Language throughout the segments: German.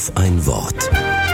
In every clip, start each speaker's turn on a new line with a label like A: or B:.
A: Auf ein Wort.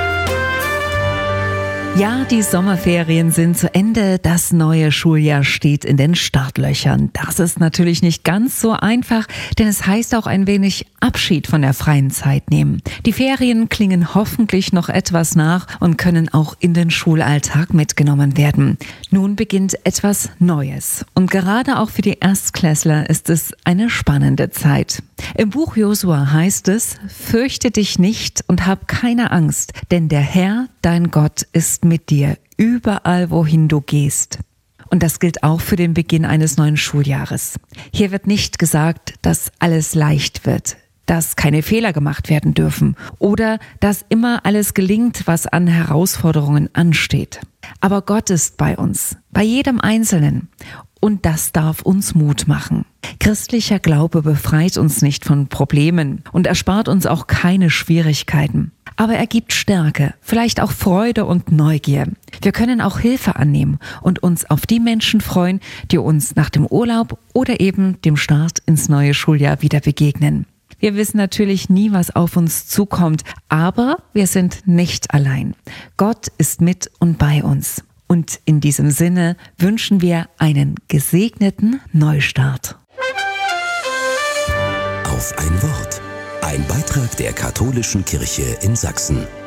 B: Ja, die Sommerferien sind zu Ende, das neue Schuljahr steht in den Startlöchern. Das ist natürlich nicht ganz so einfach, denn es heißt auch ein wenig Abschied von der freien Zeit nehmen. Die Ferien klingen hoffentlich noch etwas nach und können auch in den Schulalltag mitgenommen werden. Nun beginnt etwas Neues und gerade auch für die Erstklässler ist es eine spannende Zeit. Im Buch Josua heißt es: Fürchte dich nicht und hab keine Angst, denn der Herr, dein Gott, ist mit dir, überall wohin du gehst. Und das gilt auch für den Beginn eines neuen Schuljahres. Hier wird nicht gesagt, dass alles leicht wird, dass keine Fehler gemacht werden dürfen oder dass immer alles gelingt, was an Herausforderungen ansteht. Aber Gott ist bei uns, bei jedem Einzelnen. Und das darf uns Mut machen. Christlicher Glaube befreit uns nicht von Problemen und erspart uns auch keine Schwierigkeiten. Aber er gibt Stärke, vielleicht auch Freude und Neugier. Wir können auch Hilfe annehmen und uns auf die Menschen freuen, die uns nach dem Urlaub oder eben dem Start ins neue Schuljahr wieder begegnen. Wir wissen natürlich nie, was auf uns zukommt, aber wir sind nicht allein. Gott ist mit und bei uns. Und in diesem Sinne wünschen wir einen gesegneten Neustart.
A: Auf ein Wort. Ein Beitrag der Katholischen Kirche in Sachsen.